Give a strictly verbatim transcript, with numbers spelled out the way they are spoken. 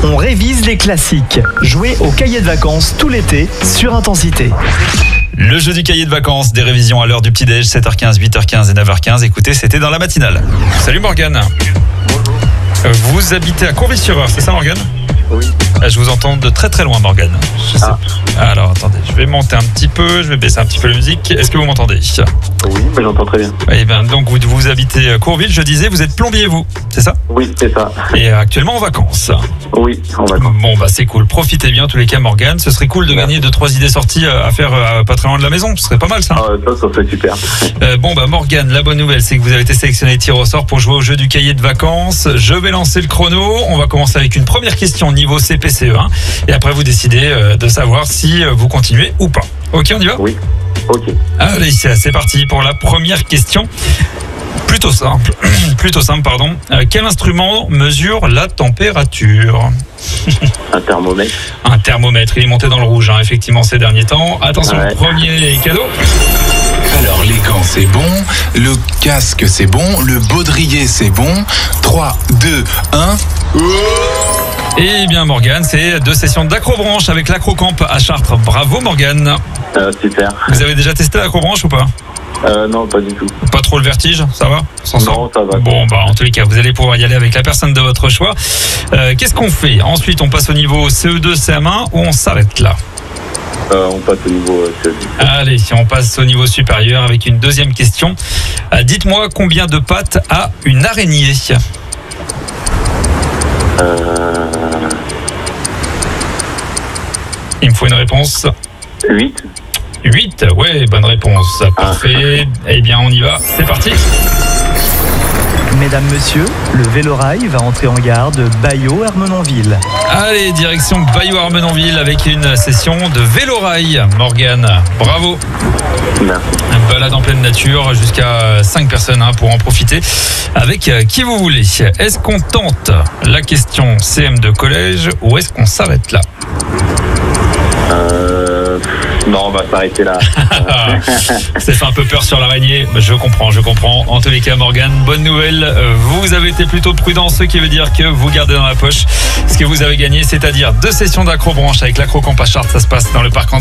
on révise les classiques. Jouez au cahier de vacances tout l'été sur Intensité. Le jeu du cahier de vacances, des révisions à l'heure du petit-déj, sept heures quinze, huit heures quinze et neuf heures quinze. Écoutez, c'était dans la matinale. Salut Morgane. Bonjour. Vous habitez à Courvis-sur-Eure, c'est ça Morgane ? Oui. Je vous entends de très très loin Morgane. Je sais. Ah. Alors attendez, je vais monter un petit peu, je vais baisser un petit peu la musique. Est-ce que vous m'entendez ? Oui, mais j'entends très bien. Eh ben, donc vous, vous habitez à Courville, je disais, vous êtes plombier vous, c'est ça ? Oui, c'est ça. Et actuellement en vacances. Oui, en vacances. Bon bah c'est cool, profitez bien en tous les cas Morgane. Ce serait cool de Merci. gagner deux trois idées sorties à faire à pas très loin de la maison, ce serait pas mal ça. Ah, ça, ça serait super. Euh, bon bah Morgane, la bonne nouvelle c'est que vous avez été sélectionné tir au sort pour jouer au jeu du cahier de vacances. Je vais lancer le chrono, on va commencer avec une première question niveau C P C E un et après vous décidez euh, de savoir si euh, vous continuez ou pas. Ok, on y va ? Oui, ok. Allez, c'est parti pour la première question. Plutôt simple, plutôt simple pardon. Euh, quel instrument mesure la température ? Un thermomètre. Un thermomètre, il est monté dans le rouge, hein, effectivement, ces derniers temps. Attention, Ouais. premier cadeau. Alors les gants c'est bon, le casque c'est bon, le baudrier c'est bon. trois, deux, un. Eh bien Morgane, c'est deux sessions d'acrobranche avec l'acrocamp à Chartres. Bravo Morgane. Euh, super. Vous avez déjà testé l'acrobranche ou pas ? Euh, non, pas du tout. Pas trop le vertige, ça va ? S'en sort ? Non, ça va. Bon, bah en tous les cas, vous allez pouvoir y aller avec la personne de votre choix. Euh, qu'est-ce qu'on fait ? Ensuite, on passe au niveau C E deux, C M un ou on s'arrête là ? Euh, on passe au niveau euh, C E deux. Allez, si on passe au niveau supérieur avec une deuxième question. Euh, dites-moi combien de pattes a une araignée ? Euh, Il me faut une réponse. huit. huit, ouais, bonne réponse. Parfait. Eh bien, on y va. C'est parti. Mesdames, Messieurs, le Vélorail va entrer en gare de Baillot-Armenonville. Allez, direction Baillot-Armenonville avec une session de vélorail. Morgane, bravo. Merci. Balade en pleine nature, jusqu'à cinq personnes hein, pour en profiter avec euh, qui vous voulez. Est-ce qu'on tente la question C M de collège ou est-ce qu'on s'arrête là ? Euh, non, on va s'arrêter là. Ça fait un peu peur sur l'araignée. Je comprends, je comprends. En tous les cas, Morgane, bonne nouvelle. Euh, Vous avez été plutôt prudent, ce qui veut dire que vous gardez dans la poche ce que vous avez gagné, c'est-à-dire deux sessions d'acrobranche avec l'acrocamp à Chartres. Ça se passe dans le parc